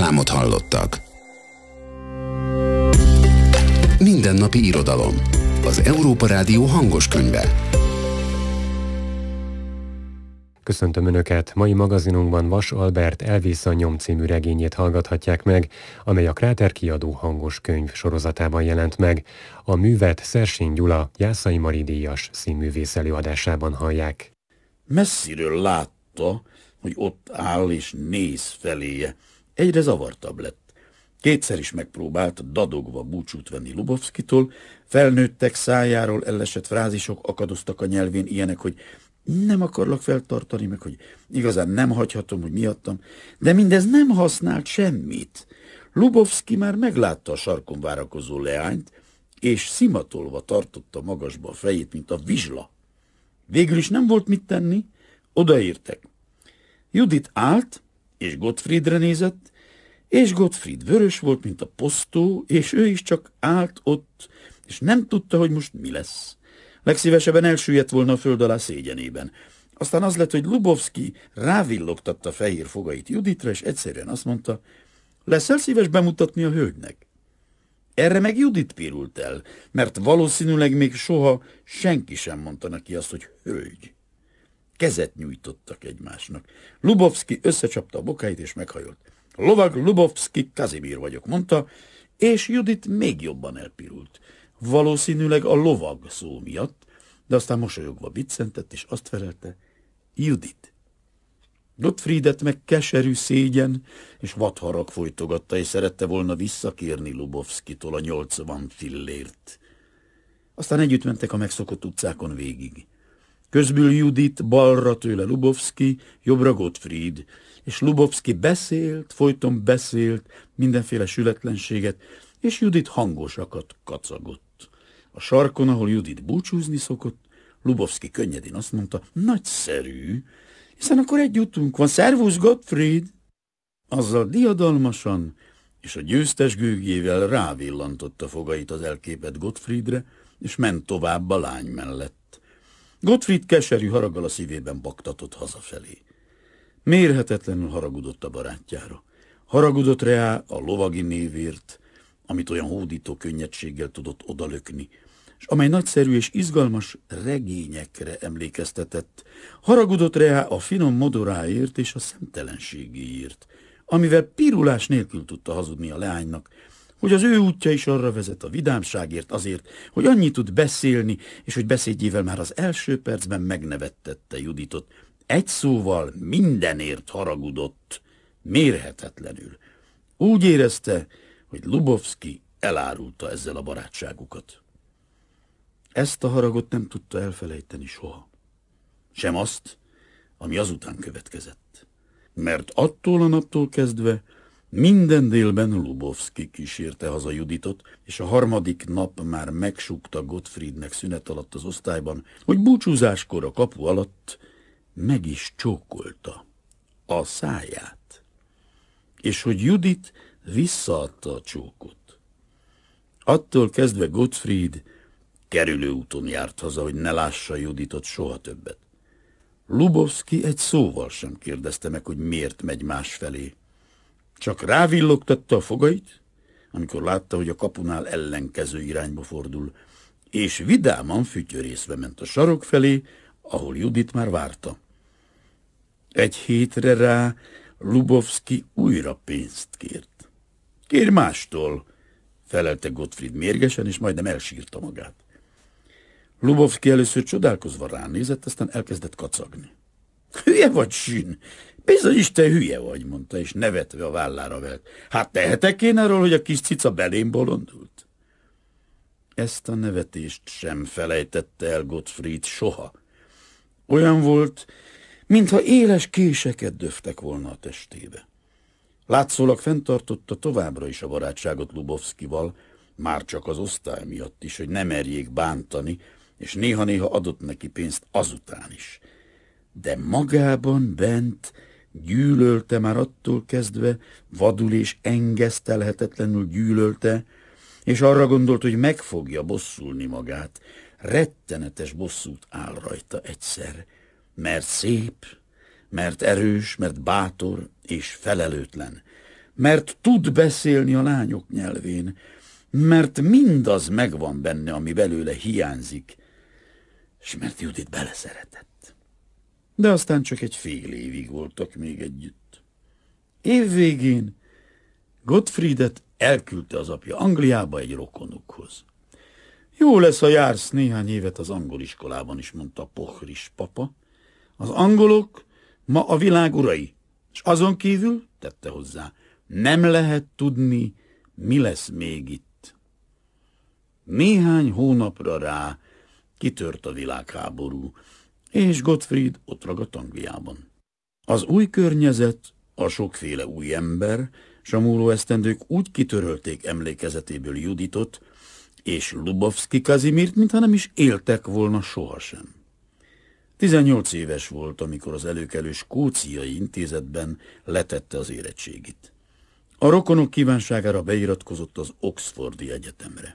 reklámot hallottak. Mindennapi irodalom. Az Európa Rádió hangos könyve. Köszöntöm Önöket! Mai magazinunkban Vas Albert Elvész a nyom című regényét hallgathatják meg, amely a Kráter kiadó hangos könyv sorozatában jelent meg. A művet Szersény Gyula Jászai Mari díjas színművész előadásában hallják. Messziről látta, hogy ott áll és néz feléje. Egyre zavartabb lett. Kétszer is megpróbált dadogva búcsút venni Lubovszkitól, felnőttek szájáról ellesett frázisok akadoztak a nyelvén, ilyenek, hogy nem akarlak feltartani, meg hogy igazán nem hagyhatom, hogy miattam, de mindez nem használt semmit. Lubovszki már meglátta a sarkon várakozó leányt, és szimatolva tartotta magasba a fejét, mint a vizsla. Végül is nem volt mit tenni, odaértek. Judit állt, és Gottfriedre nézett, és Gottfried vörös volt, mint a posztó, és ő is csak állt ott, és nem tudta, hogy most mi lesz. Legszívesebben elsüllyedt volna a föld alá szégyenében. Aztán az lett, hogy Lubovszki rávillogtatta fehér fogait Juditra, és egyszerűen azt mondta, leszel szíves bemutatni a hölgynek? Erre meg Judit pirult el, mert valószínűleg még soha senki sem mondta neki azt, hogy hölgy. Kezet nyújtottak egymásnak. Lubovszki összecsapta a bokáit, és meghajolt. Lovag Lubovszki Kazimír vagyok, mondta, és Judit még jobban elpirult. Valószínűleg a lovag szó miatt, de aztán mosolyogva biccentett, és azt felelte, Judit. Gottfriedet meg keserű szégyen és vadharag folytogatta, és szerette volna visszakérni Lubovszkitól a 80 fillért. Aztán együtt mentek a megszokott utcákon végig. Közbül Judit, balra tőle Lubovszki, jobbra Gottfried, és Lubovszki beszélt, folyton beszélt, mindenféle sületlenséget, és Judit hangosakat kacagott. A sarkon, ahol Judit búcsúzni szokott, Lubovszki könnyedén azt mondta, nagyszerű, hiszen akkor egy utunk van, szervusz Gottfried! Azzal diadalmasan és a győztes gőgjével rávillantotta fogait az elképett Gottfriedre, és ment tovább a lány mellett. Gottfried keserű haraggal a szívében baktatott hazafelé. Mérhetetlenül haragudott a barátjára. Haragudott rá a lovagi névért, amit olyan hódító könnyedséggel tudott odalökni, és amely nagyszerű és izgalmas regényekre emlékeztetett. Haragudott rá a finom modoráért és a szemtelenségéért, amivel pirulás nélkül tudta hazudni a leánynak, hogy az ő útja is arra vezet a vidámságért, azért, hogy annyit tud beszélni, és hogy beszédjével már az első percben megnevettette Juditot. Egy szóval mindenért haragudott, mérhetetlenül. Úgy érezte, hogy Lubovszki elárulta ezzel a barátságukat. Ezt a haragot nem tudta elfelejteni soha. Sem azt, ami azután következett. Mert attól a naptól kezdve minden délben Lubovszki kísérte haza Juditot, és a harmadik nap már megsúgta Gottfriednek szünet alatt az osztályban, hogy búcsúzáskor a kapu alatt meg is csókolta a száját, és hogy Judit visszaadta a csókot. Attól kezdve Gottfried kerülőúton járt haza, hogy ne lássa Juditot soha többet. Lubovszki egy szóval sem kérdezte meg, hogy miért megy másfelé. Csak rávillogtatta a fogait, amikor látta, hogy a kapunál ellenkező irányba fordul, és vidáman fütyörészve ment a sarok felé, ahol Judit már várta. Egy hétre rá Lubovszki újra pénzt kért. Kérj mástól, felelte Gottfried mérgesen, és majdnem elsírta magát. Lubovszki először csodálkozva ránézett, aztán elkezdett kacagni. Hülye vagy, Sün? Bizony is te hülye vagy, mondta, és nevetve a vállára vert. Hát tehetek én arról, hogy a kis cica belém bolondult? Ezt a nevetést sem felejtette el Gottfried soha. Olyan volt, mintha éles késeket döftek volna a testébe. Látszólag fenntartotta továbbra is a barátságot Lubovszkival, már csak az osztály miatt is, hogy ne merjék bántani, és néha-néha adott neki pénzt azután is. De magában bent gyűlölte már attól kezdve, vadul és engesztelhetetlenül gyűlölte, és arra gondolt, hogy meg fogja bosszulni magát. Rettenetes bosszút áll rajta egyszer, mert szép, mert erős, mert bátor és felelőtlen, mert tud beszélni a lányok nyelvén, mert mindaz megvan benne, ami belőle hiányzik, és mert Judit beleszeretett. De aztán csak egy fél évig voltak még együtt. Év végén Gottfriedet elküldte az apja Angliába egy rokonukhoz. Jó lesz, ha jársz néhány évet az angol iskolában is, mondta Pochris papa. Az angolok ma a világ urai, és azon kívül, tette hozzá, nem lehet tudni, mi lesz még itt. Néhány hónapra rá kitört a világháború, és Gottfried ott ragadt Angliában. Az új környezet, a sokféle új ember, s a múló esztendők úgy kitörölték emlékezetéből Juditot és Lubovszki Kazimirt, mintha nem is éltek volna sohasem. 18 éves volt, amikor az előkelő skóciai intézetben letette az érettségit. A rokonok kívánságára beiratkozott az Oxfordi Egyetemre.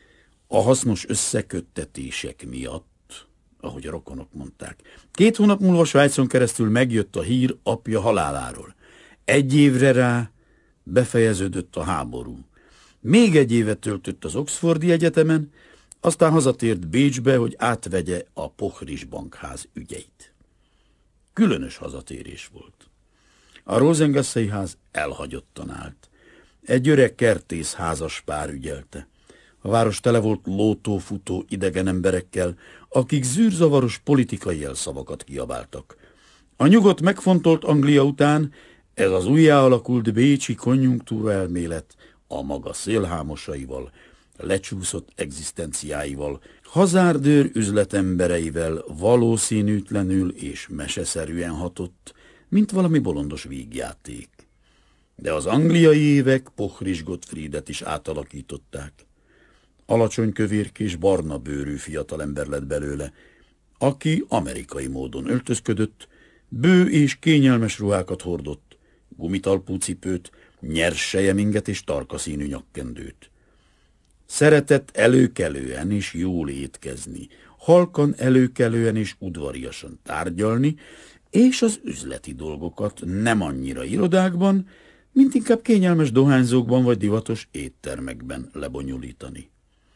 A hasznos összeköttetések miatt, ahogy a rokonok mondták. 2 hónap múlva Svájcon keresztül megjött a hír apja haláláról. 1 évre rá befejeződött a háború. Még 1 évet töltött az Oxfordi Egyetemen, aztán hazatért Bécsbe, hogy átvegye a Pochris bankház ügyeit. Különös hazatérés volt. A Rosengassei ház elhagyottan állt. Egy öreg kertész házas pár ügyelte. A város tele volt lótó-futó idegen emberekkel, akik zűrzavaros politikai jelszavakat kiabáltak. A nyugodt megfontolt Anglia után ez az újjáalakult bécsi konjunktúra elmélet a maga szélhámosaival, lecsúszott egzisztenciáival, hazárdőr üzletembereivel valószínűtlenül és meseszerűen hatott, mint valami bolondos vígjáték. De az angliai évek Pochris Gottfriedet is átalakították. Alacsony kövérkés, barna bőrű fiatalember lett belőle, aki amerikai módon öltözködött, bő és kényelmes ruhákat hordott, gumitalpú cipőt, nyers selyemínget és tarka színű nyakkendőt. Szeretett előkelően és jól étkezni, halkan előkelően és udvariasan tárgyalni, és az üzleti dolgokat nem annyira irodákban, mint inkább kényelmes dohányzókban vagy divatos éttermekben lebonyolítani.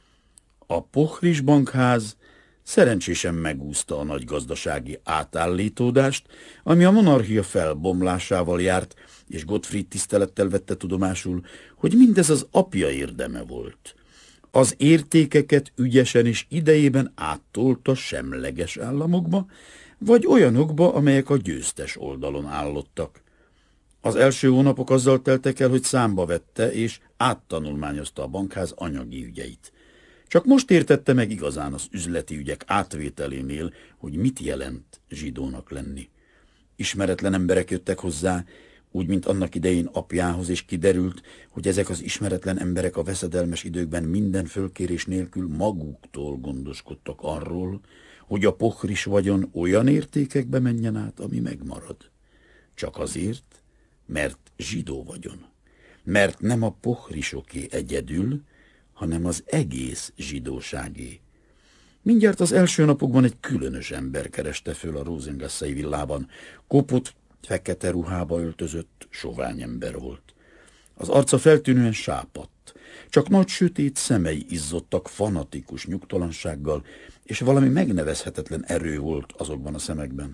A Pochris bankház szerencsésen megúszta a nagy gazdasági átállítódást, ami a monarchia felbomlásával járt, és Gottfried tisztelettel vette tudomásul, hogy mindez az apja érdeme volt. Az értékeket ügyesen és idejében áttolta semleges államokba, vagy olyanokba, amelyek a győztes oldalon állottak. Az első hónapok azzal teltek el, hogy számba vette és áttanulmányozta a bankház anyagi ügyeit. Csak most értette meg igazán az üzleti ügyek átvételénél, hogy mit jelent zsidónak lenni. Ismeretlen emberek jöttek hozzá, úgy, mint annak idején apjához, és kiderült, hogy ezek az ismeretlen emberek a veszedelmes időkben minden fölkérés nélkül maguktól gondoskodtak arról, hogy a Pochris vagyon olyan értékekbe menjen át, ami megmarad. Csak azért, mert zsidó vagyon. Mert nem a Pochrisoké egyedül, hanem az egész zsidóságé. Mindjárt az első napokban egy különös ember kereste föl a Rosengassei villában. Kopott, fekete ruhába öltözött, sovány ember volt. Az arca feltűnően sápadt, csak nagy sötét szemei izzottak fanatikus nyugtalansággal, és valami megnevezhetetlen erő volt azokban a szemekben.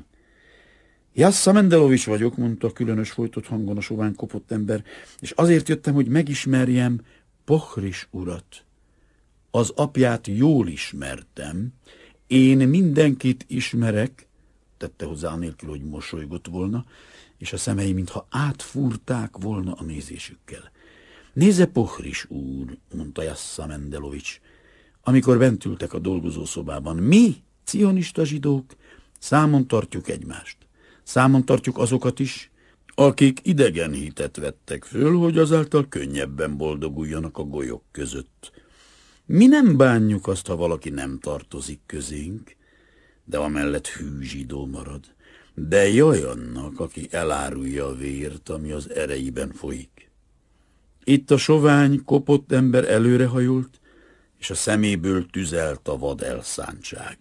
Jassa Mendelovics vagyok, mondta különös folytott hangon a sovány kopott ember, és azért jöttem, hogy megismerjem Pochris urat. Az apját jól ismertem, én mindenkit ismerek, tette hozzá anélkül, hogy mosolygott volna, és a szemei mintha átfúrták volna a nézésükkel. Nézze, Pochris úr, mondta Jassa Mendelovics, amikor bent ültek a dolgozószobában. Mi, cionista zsidók, számon tartjuk egymást. Számon tartjuk azokat is, akik idegen hitet vettek föl, hogy azáltal könnyebben boldoguljanak a golyok között. Mi nem bánjuk azt, ha valaki nem tartozik közénk, de amellett hű zsidó marad. De jaj annak, aki elárulja a vért, ami az ereiben folyik. Itt a sovány, kopott ember előrehajolt, és a szeméből tüzelt a vad elszántság.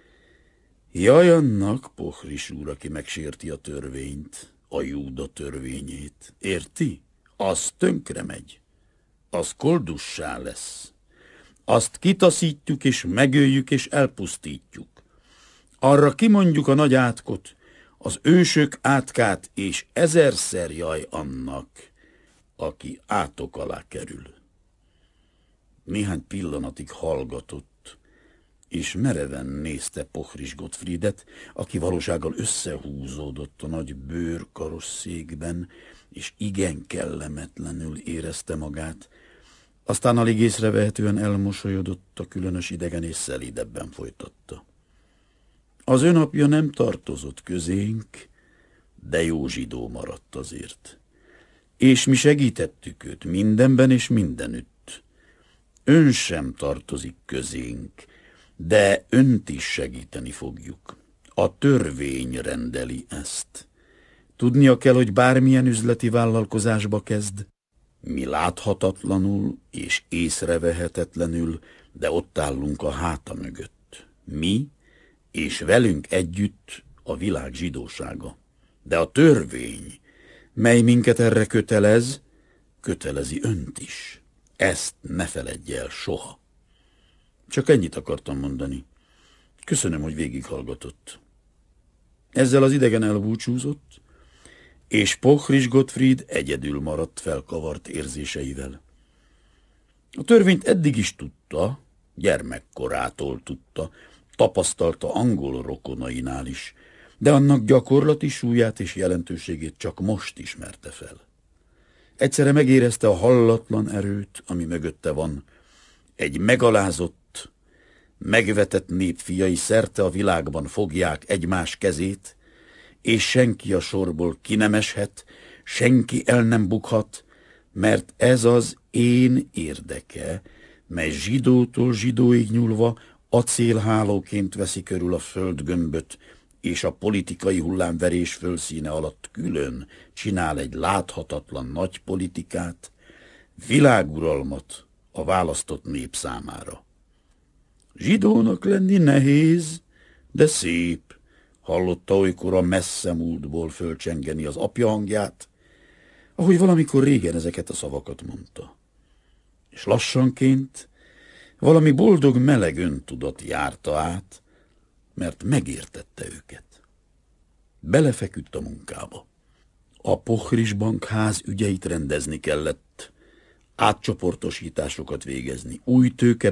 Jaj annak, Pochris úr, aki megsérti a törvényt, a Júda törvényét. Érti? az tönkre megy, az koldussá lesz. Azt kitaszítjuk és megöljük és elpusztítjuk. Arra kimondjuk a nagy átkot, az ősök átkát, és ezerszer jaj annak, aki átok alá kerül. Néhány pillanatig hallgatott, és mereven nézte Pochris Gottfriedet, aki valósággal összehúzódott a nagy bőrkarosszékben, és igen kellemetlenül érezte magát. Aztán alig észrevehetően elmosolyodott, a különös idegen és szelídebben folytatta. Az ön apja nem tartozott közénk, de jó zsidó maradt azért. És mi segítettük őt mindenben és mindenütt. Ön sem tartozik közénk, de önt is segíteni fogjuk. A törvény rendeli ezt. Tudnia kell, hogy bármilyen üzleti vállalkozásba kezd, mi láthatatlanul és észrevehetetlenül, de ott állunk a háta mögött. Mi, és velünk együtt a világ zsidósága. De a törvény, mely minket erre kötelez, kötelezi önt is. Ezt ne feledje el soha. Csak ennyit akartam mondani. Köszönöm, hogy végighallgatott. Ezzel az idegen elbúcsúzott, és Pochris Gottfried egyedül maradt felkavart érzéseivel. A törvényt eddig is tudta, gyermekkorától tudta, tapasztalta angol rokonainál is, de annak gyakorlati súlyát és jelentőségét csak most ismerte fel. Egyszerre megérezte a hallatlan erőt, ami mögötte van. Egy megalázott, megvetett nép fiai szerte a világban fogják egymás kezét, és senki a sorból ki nem eshet, senki el nem bukhat, mert ez az én érdeke, mely zsidótól zsidóig nyúlva acélhálóként veszi körül a földgömböt, és a politikai hullámverés fölszíne alatt külön csinál egy láthatatlan nagy politikát, világuralmat a választott nép számára. Zsidónak lenni nehéz, de szép, hallotta olykor a messze múltból fölcsengeni az apja hangját, ahogy valamikor régen ezeket a szavakat mondta. És lassanként valami boldog meleg öntudat járta át, mert megértette őket. Belefeküdt a munkába. A Pochris Bank ház ügyeit rendezni kellett, átcsoportosításokat végezni, új tőke